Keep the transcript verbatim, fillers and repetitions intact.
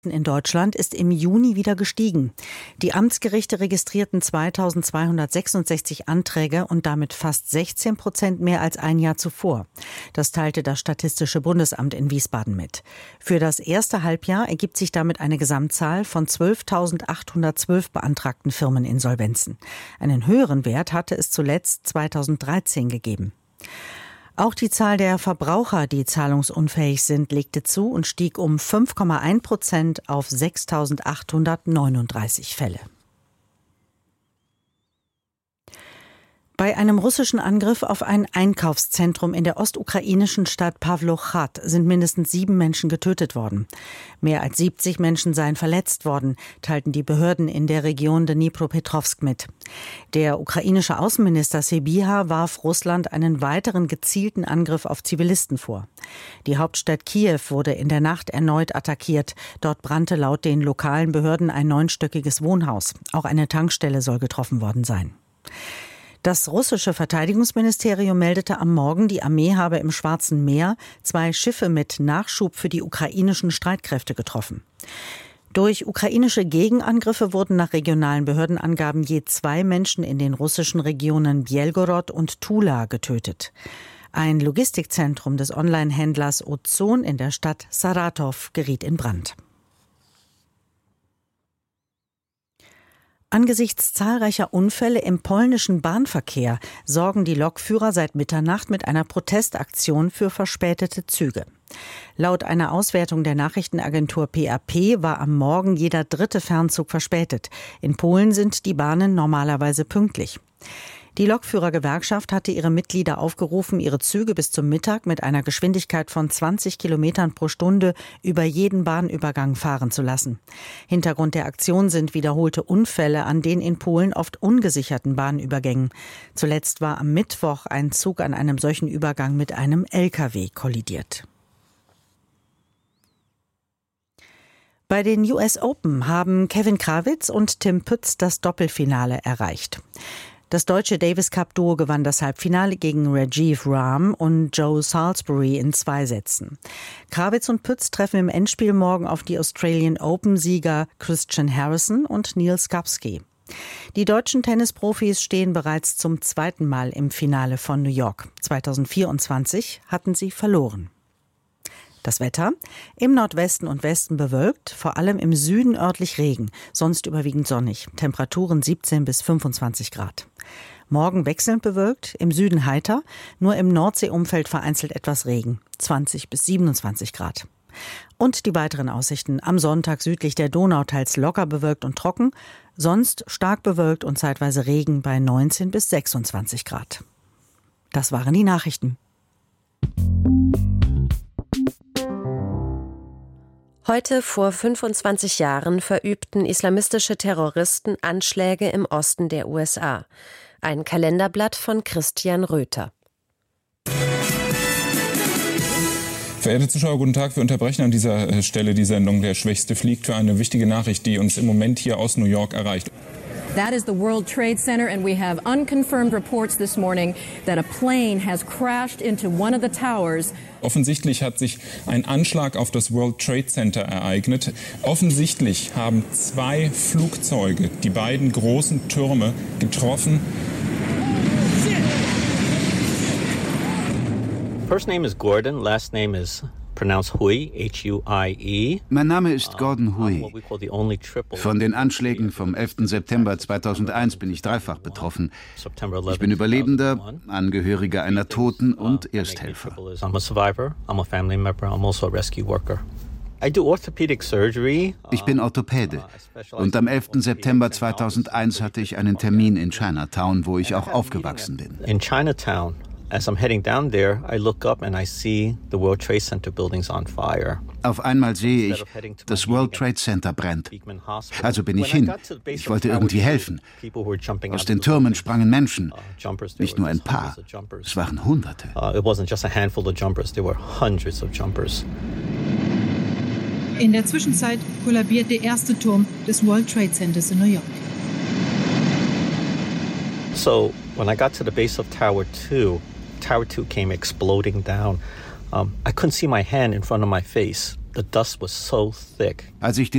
In Deutschland ist im Juni wieder gestiegen. Die Amtsgerichte registrierten zweitausendzweihundertsechsundsechzig Anträge und damit fast sechzehn Prozent mehr als ein Jahr zuvor. Das teilte das Statistische Bundesamt in Wiesbaden mit. Für das erste Halbjahr ergibt sich damit eine Gesamtzahl von zwölftausendachthundertzwölf beantragten Firmeninsolvenzen. Einen höheren Wert hatte es zuletzt zweitausenddreizehn gegeben. Auch die Zahl der Verbraucher, die zahlungsunfähig sind, legte zu und stieg um fünf Komma eins Prozent auf sechstausendachthundertneununddreißig Fälle. Bei einem russischen Angriff auf ein Einkaufszentrum in der ostukrainischen Stadt Pawlochrad sind mindestens sieben Menschen getötet worden. Mehr als siebzig Menschen seien verletzt worden, teilten die Behörden in der Region Dnipropetrovsk mit. Der ukrainische Außenminister Sybiha warf Russland einen weiteren gezielten Angriff auf Zivilisten vor. Die Hauptstadt Kiew wurde in der Nacht erneut attackiert. Dort brannte laut den lokalen Behörden ein neunstöckiges Wohnhaus. Auch eine Tankstelle soll getroffen worden sein. Das russische Verteidigungsministerium meldete am Morgen, die Armee habe im Schwarzen Meer zwei Schiffe mit Nachschub für die ukrainischen Streitkräfte getroffen. Durch ukrainische Gegenangriffe wurden nach regionalen Behördenangaben je zwei Menschen in den russischen Regionen Bjelgorod und Tula getötet. Ein Logistikzentrum des Online-Händlers Ozon in der Stadt Saratow geriet in Brand. Angesichts zahlreicher Unfälle im polnischen Bahnverkehr sorgen die Lokführer seit Mitternacht mit einer Protestaktion für verspätete Züge. Laut einer Auswertung der Nachrichtenagentur P A P war am Morgen jeder dritte Fernzug verspätet. In Polen sind die Bahnen normalerweise pünktlich. Die Lokführergewerkschaft hatte ihre Mitglieder aufgerufen, ihre Züge bis zum Mittag mit einer Geschwindigkeit von zwanzig Kilometern pro Stunde über jeden Bahnübergang fahren zu lassen. Hintergrund der Aktion sind wiederholte Unfälle an den in Polen oft ungesicherten Bahnübergängen. Zuletzt war am Mittwoch ein Zug an einem solchen Übergang mit einem L K W kollidiert. Bei den U S Open haben Kevin Krawitz und Tim Pütz das Doppelfinale erreicht. Das deutsche Davis-Cup-Duo gewann das Halbfinale gegen Rajiv Ram und Joe Salisbury in zwei Sätzen. Krawitz und Pütz treffen im Endspiel morgen auf die Australian Open-Sieger Christian Harrison und Neil Skupski. Die deutschen Tennisprofis stehen bereits zum zweiten Mal im Finale von New York. zweitausendvierundzwanzig hatten sie verloren. Das Wetter: im Nordwesten und Westen bewölkt, vor allem im Süden örtlich Regen, sonst überwiegend sonnig. Temperaturen siebzehn bis fünfundzwanzig Grad. Morgen wechselnd bewölkt, im Süden heiter, nur im Nordseeumfeld vereinzelt etwas Regen, zwanzig bis siebenundzwanzig Grad. Und die weiteren Aussichten: am Sonntag südlich der Donau teils locker bewölkt und trocken, sonst stark bewölkt und zeitweise Regen bei neunzehn bis sechsundzwanzig Grad. Das waren die Nachrichten. Heute vor fünfundzwanzig Jahren verübten islamistische Terroristen Anschläge im Osten der U S A. Ein Kalenderblatt von Christian Röther. Verehrte Zuschauer, guten Tag. Wir unterbrechen an dieser Stelle die Sendung Der Schwächste fliegt für eine wichtige Nachricht, die uns im Moment hier aus New York erreicht. That is the World Trade Center, and we have unconfirmed reports this morning that a plane has crashed into one of the towers. Offensichtlich hat sich ein Anschlag auf das World Trade Center ereignet. Offensichtlich haben zwei Flugzeuge die beiden großen Türme getroffen. First name is Gordon, last name is pronounced Hui, H U I E. Mein Name ist Gordon Hui. Von den Anschlägen vom elften September zweitausendeins bin ich dreifach betroffen. Ich bin Überlebender, Angehöriger einer Toten und Ersthelfer. Ich bin Orthopäde und am elften September zweitausendeins hatte ich einen Termin in Chinatown, wo ich auch aufgewachsen bin. In Chinatown. As I'm heading down there, I look up and I see the World Trade Center buildings on fire. Auf einmal sehe ich, das World Trade Center brennt. Also bin ich hin. Ich wollte irgendwie helfen. Aus den Türmen sprangen Menschen. Nicht nur ein paar, es waren Hunderte. In der Zwischenzeit kollabiert der erste Turm des World Trade Centers in New York. So, when I got to the base of Tower two, Tower two came exploding down. Um, I couldn't see my hand in front of my face. The dust was so thick. Als ich